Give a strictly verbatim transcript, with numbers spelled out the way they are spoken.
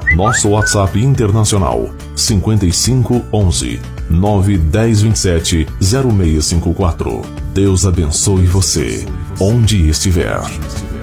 Nosso WhatsApp internacional cinquenta e cinco onze nove dez vinte e sete zero seis cinco quatro. Deus abençoe você, onde estiver.